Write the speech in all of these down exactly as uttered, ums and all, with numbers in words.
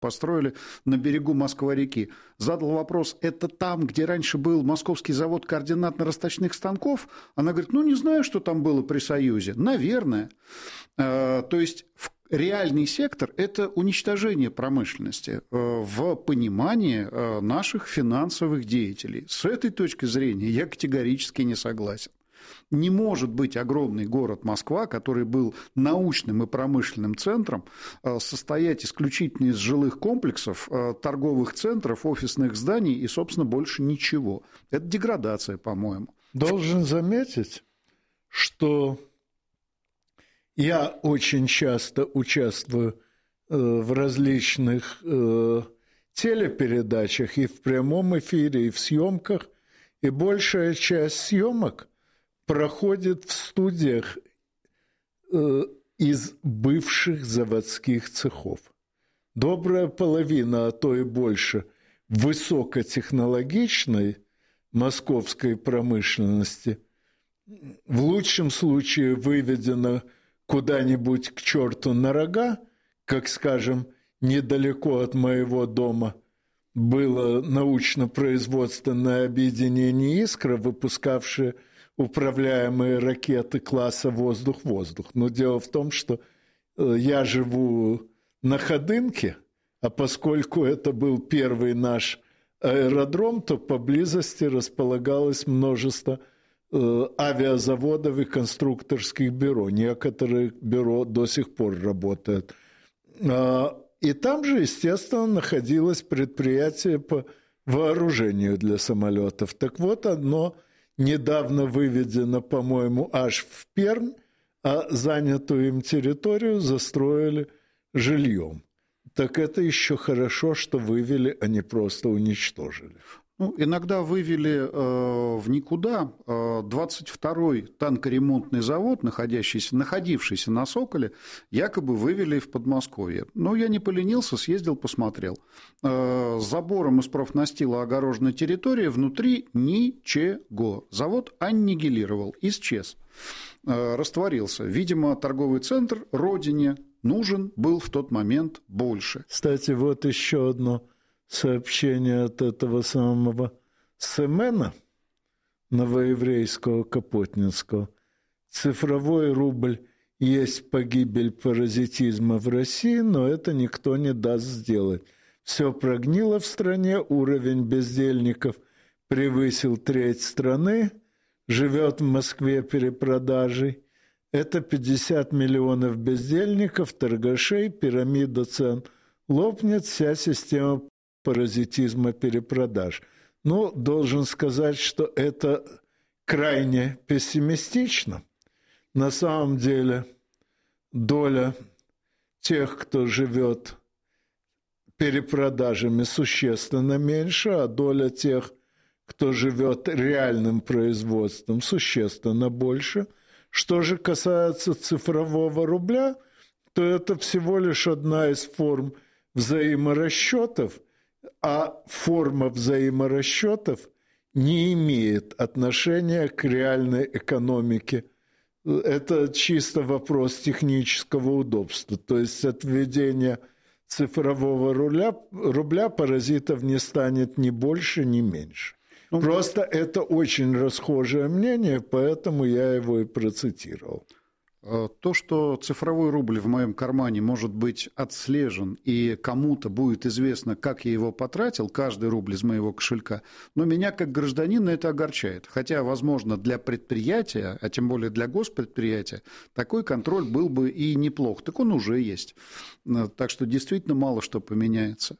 построили на берегу Москва-реки. Задал вопрос, это там, где раньше был московский завод координатно-расточных станков? Она говорит, ну, не знаю, что там было при Союзе. Наверное. То есть реальный сектор – это уничтожение промышленности в понимании наших финансовых деятелей. С этой точки зрения я категорически не согласен. Не может быть огромный город Москва, который был научным и промышленным центром, состоять исключительно из жилых комплексов, торговых центров, офисных зданий и, собственно, больше ничего. Это деградация, по-моему. Должен заметить, что я очень часто участвую в различных телепередачах и в прямом эфире, и в съемках, и большая часть съемок проходит в студиях э, из бывших заводских цехов. Добрая половина, а то и больше, высокотехнологичной московской промышленности в лучшем случае выведена куда-нибудь к черту на рога, как, скажем, недалеко от моего дома было научно-производственное объединение «Искра», выпускавшее управляемые ракеты класса «Воздух-воздух». Но дело в том, что я живу на Ходынке, а поскольку это был первый наш аэродром, то поблизости располагалось множество авиазаводов и конструкторских бюро. Некоторые бюро до сих пор работают. И там же, естественно, находилось предприятие по вооружению для самолетов. Так вот, одно недавно выведено, по-моему, аж в Пермь, а занятую им территорию застроили жильем. Так это еще хорошо, что вывели, а не просто уничтожили. Ну, иногда вывели э, в никуда э, двадцать второй танкоремонтный завод, находящийся, находившийся на Соколе, якобы вывели в Подмосковье. Но я не поленился, съездил, посмотрел. Э, с забором из профнастила огорожена территория, внутри ничего. Завод аннигилировал, исчез, э, растворился. Видимо, торговый центр родине нужен был в тот момент больше. Кстати, вот еще одно сообщение от этого самого Семена, новоеврейского Капотнинского. Цифровой рубль есть погибель паразитизма в России, но это никто не даст сделать. Все прогнило в стране, уровень бездельников превысил треть страны, живет в Москве перепродажей. Это пятьдесят миллионов бездельников, торгашей, пирамида цен лопнет, вся система паразитизма перепродаж. Но должен сказать, что это крайне пессимистично. На самом деле доля тех, кто живет перепродажами, существенно меньше, а доля тех, кто живет реальным производством, существенно больше. Что же касается цифрового рубля, то это всего лишь одна из форм взаиморасчетов, а форма взаиморасчетов не имеет отношения к реальной экономике. Это чисто вопрос технического удобства. То есть от введения цифрового рубля, рубля паразитов не станет ни больше, ни меньше. Ну, просто это очень расхожее мнение, поэтому я его и процитировал. То, что цифровой рубль в моем кармане может быть отслежен и кому-то будет известно, как я его потратил, каждый рубль из моего кошелька, но меня как гражданина это огорчает. Хотя, возможно, для предприятия, а тем более для госпредприятия, такой контроль был бы и неплох. Так он уже есть. Так что действительно мало что поменяется.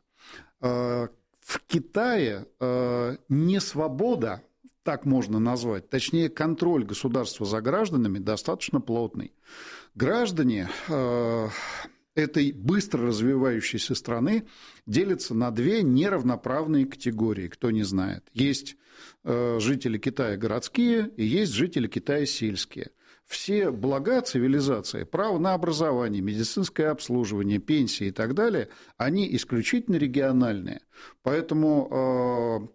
В Китае не свобода, так можно назвать, точнее, контроль государства за гражданами достаточно плотный. Граждане э, этой быстро развивающейся страны делятся на две неравноправные категории, кто не знает. Есть э, жители Китая городские и есть жители Китая сельские. Все блага цивилизации, право на образование, медицинское обслуживание, пенсии и так далее, они исключительно региональные. Поэтому... Э,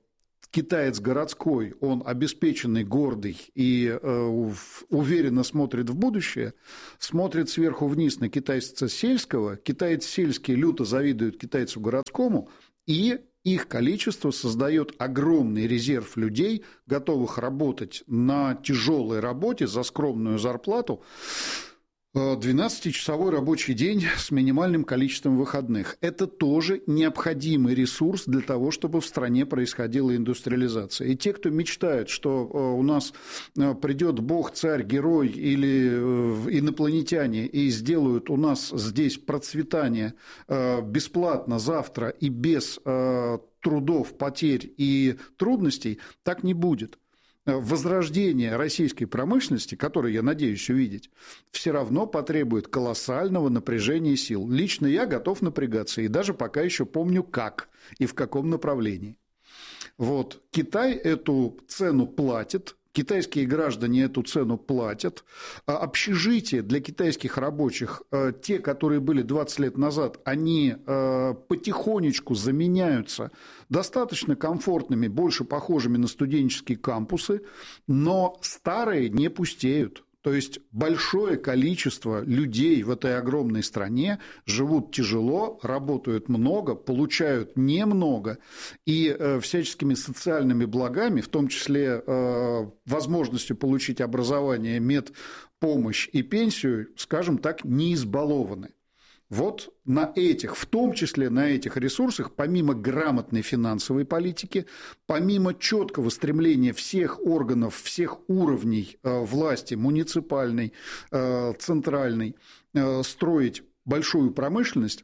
китаец городской, он обеспеченный, гордый и э, уверенно смотрит в будущее, смотрит сверху вниз на китайца сельского, китаец сельский люто завидует китайцу городскому, и их количество создает огромный резерв людей, готовых работать на тяжелой работе за скромную зарплату, двенадцатичасовой рабочий день с минимальным количеством выходных. Это тоже необходимый ресурс для того, чтобы в стране происходила индустриализация. И те, кто мечтает, что у нас придет бог, царь, герой или инопланетяне и сделают у нас здесь процветание бесплатно завтра и без трудов, потерь и трудностей, так не будет. Возрождение российской промышленности, которое я надеюсь увидеть, все равно потребует колоссального напряжения сил. Лично я готов напрягаться, и даже пока еще помню, как и в каком направлении. Вот. Китай эту цену платит, китайские граждане эту цену платят. Общежития для китайских рабочих, те, которые были двадцать лет назад, они потихонечку заменяются достаточно комфортными, больше похожими на студенческие кампусы, но старые не пустеют. То есть большое количество людей в этой огромной стране живут тяжело, работают много, получают немного, и э, всяческими социальными благами, в том числе э, возможностью получить образование, медпомощь и пенсию, скажем так, не избалованы. Вот на этих, в том числе на этих ресурсах, помимо грамотной финансовой политики, помимо четкого стремления всех органов, всех уровней э, власти, муниципальной, э, центральной, э, строить большую промышленность,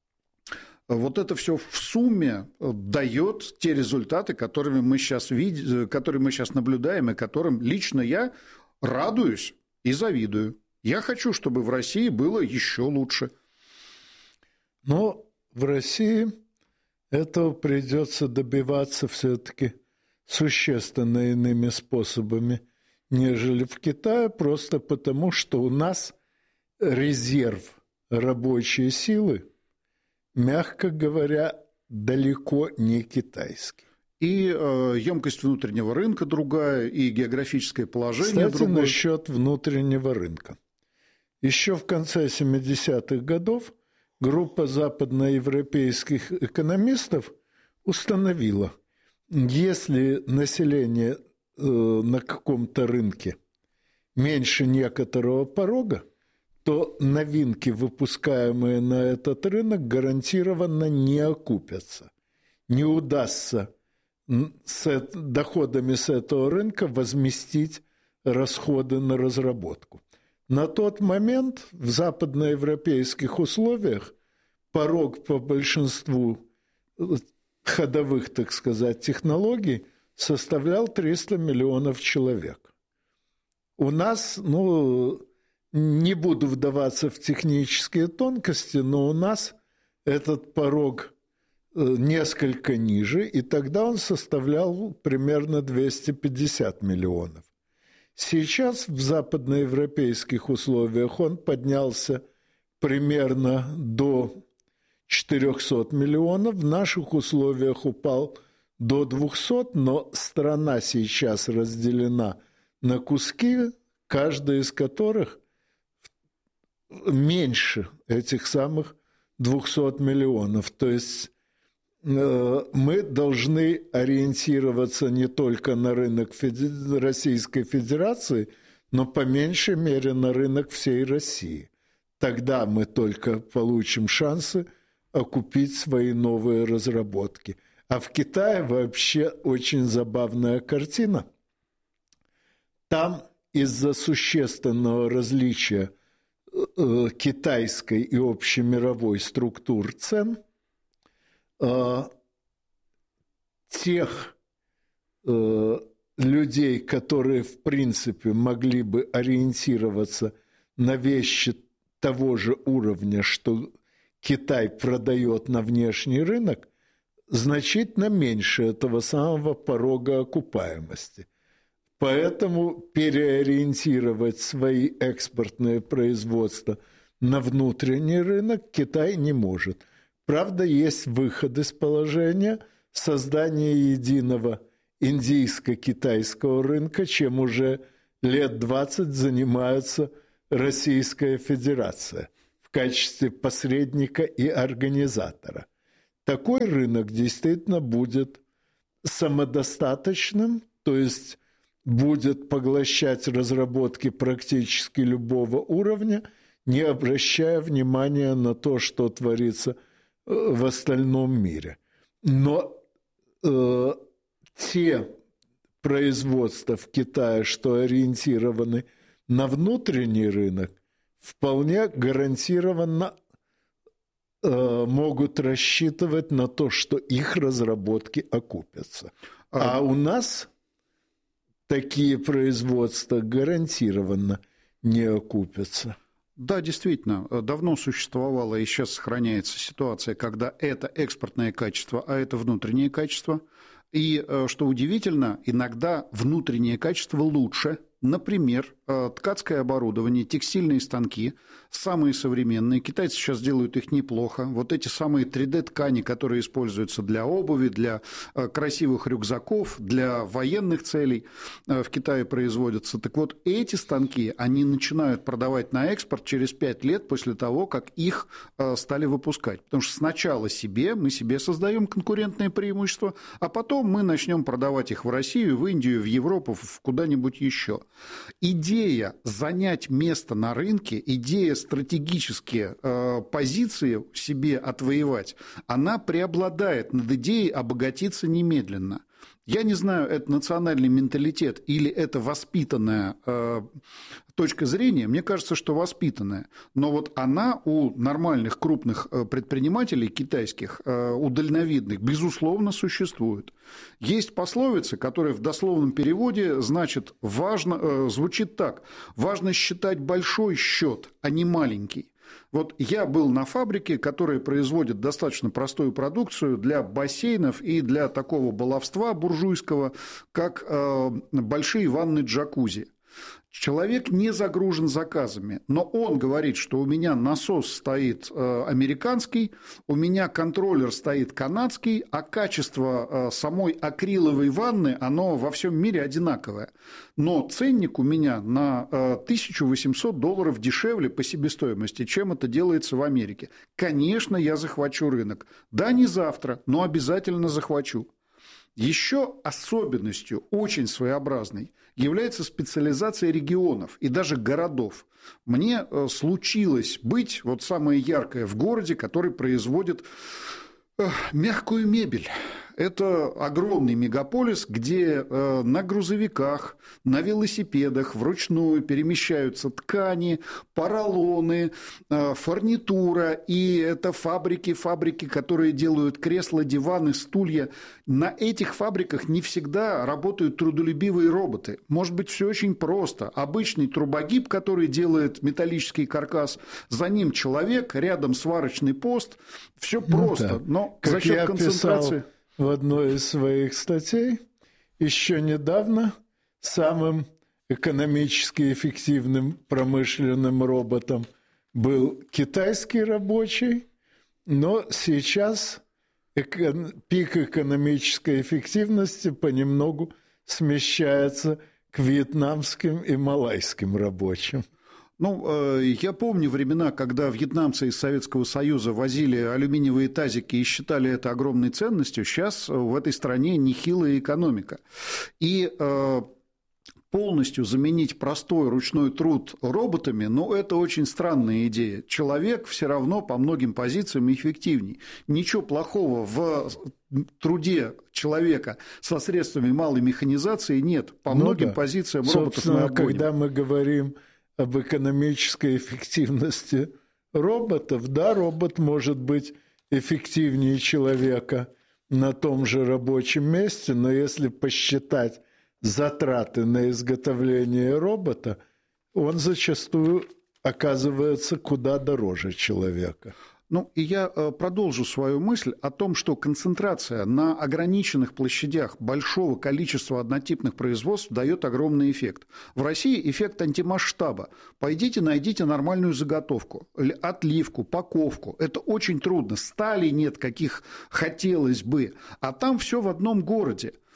вот это все в сумме дает те результаты, которыми мы сейчас видим, которые мы сейчас наблюдаем, и которым лично я радуюсь и завидую. Я хочу, чтобы в России было еще лучше. Но в России этого придется добиваться все-таки существенно иными способами, нежели в Китае, просто потому, что у нас резерв рабочей силы, мягко говоря, далеко не китайский. И э, емкость внутреннего рынка другая, и географическое положение Кстати, другое. насчет внутреннего рынка. Еще в конце семидесятых годов группа западноевропейских экономистов установила, если население э, на каком-то рынке меньше некоторого порога, то новинки, выпускаемые на этот рынок, гарантированно не окупятся. Не удастся с доходами с этого рынка возместить расходы на разработку. На тот момент в западноевропейских условиях порог по большинству ходовых, так сказать, технологий составлял триста миллионов человек. У нас, ну, не буду вдаваться в технические тонкости, но у нас этот порог несколько ниже, и тогда он составлял примерно двести пятьдесят миллионов. Сейчас в западноевропейских условиях он поднялся примерно до четырехсот миллионов, в наших условиях упал до двухсот, но страна сейчас разделена на куски, каждый из которых меньше этих самых двухсот миллионов. То есть мы должны ориентироваться не только на рынок Российской Федерации, но по меньшей мере на рынок всей России. Тогда мы только получим шансы окупить свои новые разработки. А в Китае вообще очень забавная картина. Там из-за существенного различия китайской и общемировой структур цен тех э, людей, которые, в принципе, могли бы ориентироваться на вещи того же уровня, что Китай продает на внешний рынок, значительно меньше этого самого порога окупаемости. Поэтому переориентировать свои экспортные производства на внутренний рынок Китай не может. Правда, есть выход из положения, создание единого индийско-китайского рынка, чем уже лет двадцать занимается Российская Федерация в качестве посредника и организатора. Такой рынок действительно будет самодостаточным, то есть будет поглощать разработки практически любого уровня, не обращая внимания на то, что творится в остальном мире. Но э, те производства в Китае, что ориентированы на внутренний рынок, вполне гарантированно э, могут рассчитывать на то, что их разработки окупятся. А, а у нас такие производства гарантированно не окупятся. Да, действительно, давно существовала и сейчас сохраняется ситуация, когда это экспортное качество, а это внутреннее качество. И, что удивительно, иногда внутреннее качество лучше. Например, ткацкое оборудование, текстильные станки, самые современные. Китайцы сейчас делают их неплохо. Вот эти самые три дэ-ткани, которые используются для обуви, для красивых рюкзаков, для военных целей, в Китае производятся. Так вот, эти станки, они начинают продавать на экспорт через пять лет после того, как их стали выпускать. Потому что сначала себе, мы себе создаем конкурентное преимущество, а потом мы начнем продавать их в Россию, в Индию, в Европу, в куда-нибудь еще. Идея занять место на рынке, идея стратегические э, позиции себе отвоевать, она преобладает над идеей обогатиться немедленно. Я не знаю, это национальный менталитет или это воспитанная э, точка зрения. Мне кажется, что воспитанная. Но вот она у нормальных крупных предпринимателей китайских, э, у дальновидных, безусловно, существует. Есть пословица, которая в дословном переводе значит, важно, э, звучит так: важно считать большой счет, а не маленький. Вот я был на фабрике, которая производит достаточно простую продукцию для бассейнов и для такого баловства буржуйского, как э, большие ванны-джакузи. Человек не загружен заказами, но он говорит, что у меня насос стоит э, американский, у меня контроллер стоит канадский, а качество э, самой акриловой ванны, оно во всем мире одинаковое. Но ценник у меня на э, тысячу восемьсот долларов дешевле по себестоимости, чем это делается в Америке. Конечно, я захвачу рынок. Да, не завтра, но обязательно захвачу. Еще особенностью, очень своеобразной, является специализация регионов и даже городов. Мне случилось быть, вот самое яркое, в городе, который производит мягкую мебель. Это огромный мегаполис, где э, на грузовиках, на велосипедах вручную перемещаются ткани, поролоны, э, фурнитура. И это фабрики, фабрики, которые делают кресла, диваны, стулья. На этих фабриках не всегда работают трудолюбивые роботы. Может быть, все очень просто. Обычный трубогиб, который делает металлический каркас, за ним человек, рядом сварочный пост. Все ну, просто, да. Но как за счет концентрации... Писал в одной из своих статей, еще недавно самым экономически эффективным промышленным роботом был китайский рабочий, но сейчас эко- пик экономической эффективности понемногу смещается к вьетнамским и малайским рабочим. Ну, я помню времена, когда вьетнамцы из Советского Союза возили алюминиевые тазики и считали это огромной ценностью. Сейчас в этой стране нехилая экономика. И полностью заменить простой ручной труд роботами, ну, это очень странная идея. Человек все равно по многим позициям эффективней. Ничего плохого в труде человека со средствами малой механизации нет. По ну многим да. позициям роботов мы обгоним. Когда мы говорим об экономической эффективности роботов, да, робот может быть эффективнее человека на том же рабочем месте, но если посчитать затраты на изготовление робота, он зачастую оказывается куда дороже человека. Ну, и я продолжу свою мысль о том, что концентрация на ограниченных площадях большого количества однотипных производств дает огромный эффект. В России эффект антимасштаба. Пойдите, найдите нормальную заготовку, отливку, паковку. Это очень трудно. Стали нет, каких хотелось бы. А там все в одном городе.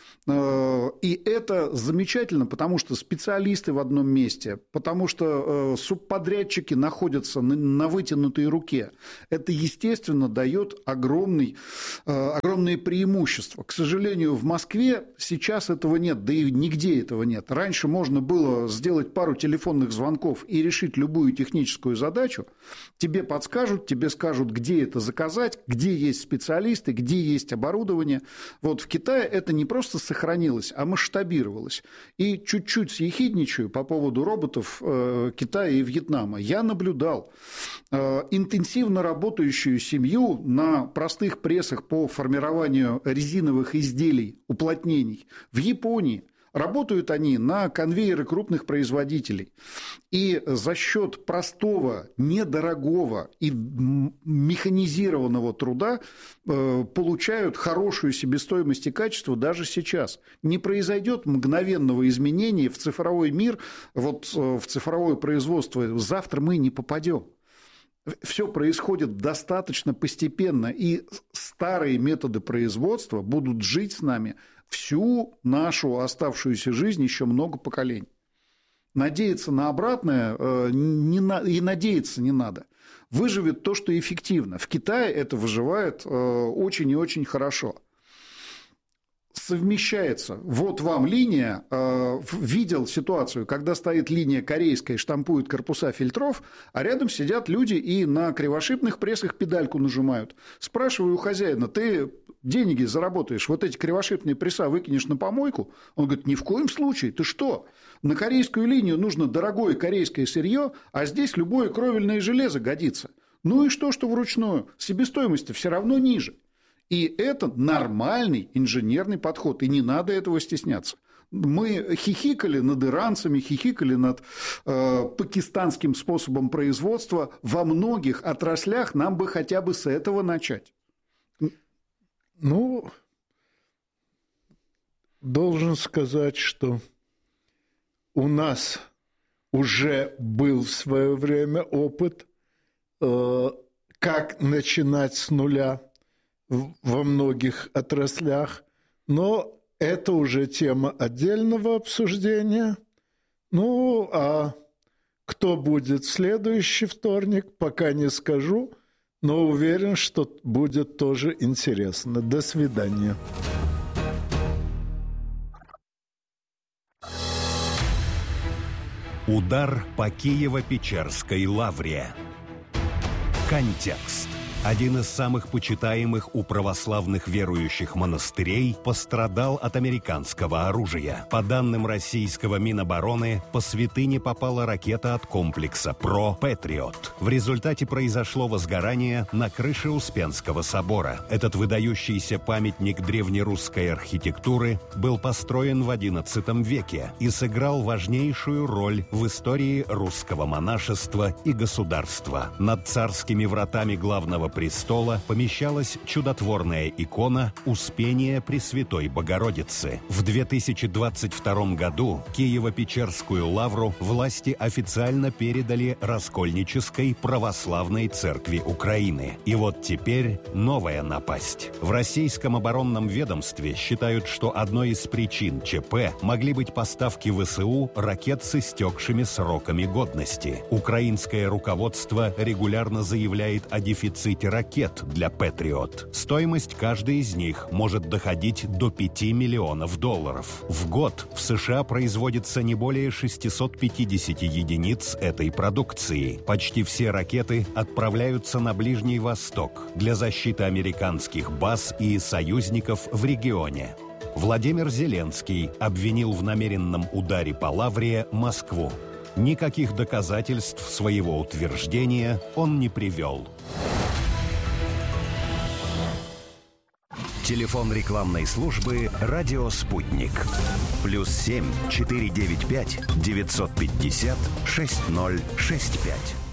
И это замечательно, потому что специалисты в одном месте, потому что субподрядчики находятся на вытянутой руке. Это, естественно, дает огромный, огромные преимущества. К сожалению, в Москве сейчас этого нет, да и нигде этого нет. Раньше можно было сделать пару телефонных звонков и решить любую техническую задачу. Тебе подскажут, тебе скажут, где это заказать, где есть специалисты, где есть оборудование. Вот в Китае это не просто сохранилось, а масштабировалось. И чуть-чуть съехидничаю по поводу роботов э, Китая и Вьетнама. Я наблюдал э, интенсивно работающую семью на простых прессах по формированию резиновых изделий, уплотнений в Японии. Работают они на конвейеры крупных производителей. И за счет простого, недорогого и механизированного труда э, получают хорошую себестоимость и качество даже сейчас. Не произойдет мгновенного изменения в цифровой мир, вот э, в цифровое производство. Завтра мы не попадем. Все происходит достаточно постепенно, и старые методы производства будут жить с нами всю нашу оставшуюся жизнь, еще много поколений. Надеяться на обратное э, не на, и надеяться не надо. Выживет то, что эффективно. В Китае это выживает э, очень и очень хорошо. Совмещается. Вот вам линия. Э, видел ситуацию, когда стоит линия корейская, штампуют корпуса фильтров, а рядом сидят люди и на кривошипных прессах педальку нажимают. Спрашиваю у хозяина: ты деньги заработаешь, вот эти кривошипные пресса выкинешь на помойку? Он говорит: ни в коем случае, ты что? На корейскую линию нужно дорогое корейское сырье, а здесь любое кровельное железо годится. Ну и что, что вручную? Себестоимость все равно ниже. И это нормальный инженерный подход, и не надо этого стесняться. Мы хихикали над иранцами, хихикали над э, пакистанским способом производства. Во многих отраслях нам бы хотя бы с этого начать. Ну, должен сказать, что у нас уже был в свое время опыт, э, как начинать с нуля во многих отраслях, но это уже тема отдельного обсуждения. Ну, а кто будет в следующий вторник, пока не скажу, но уверен, что будет тоже интересно. До свидания. Удар по Киево-Печерской лавре. Контекст. Один из самых почитаемых у православных верующих монастырей пострадал от американского оружия. По данным российского Минобороны, по святыне попала ракета от комплекса ПРО «Патриот». В результате произошло возгорание на крыше Успенского собора. Этот выдающийся памятник древнерусской архитектуры был построен в одиннадцатом веке и сыграл важнейшую роль в истории русского монашества и государства. Над царскими вратами главного престола помещалась чудотворная икона Успения Пресвятой Богородицы. В две тысячи двадцать втором году Киево-Печерскую лавру власти официально передали Раскольнической православной церкви Украины. И вот теперь новая напасть. В российском оборонном ведомстве считают, что одной из причин ЧП могли быть поставки ВСУ ракет с истекшими сроками годности. Украинское руководство регулярно заявляет о дефиците ракет для «Патриот». Стоимость каждой из них может доходить до пяти миллионов долларов. В год в США производится не более шестисот пятидесяти единиц этой продукции. Почти все ракеты отправляются на Ближний Восток для защиты американских баз и союзников в регионе. Владимир Зеленский обвинил в намеренном ударе по Лавре Москву. Никаких доказательств своего утверждения он не привел. Телефон рекламной службы «Радио Спутник». Плюс семь четыре девять пять девятьсот пятьдесят шесть ноль шесть пять.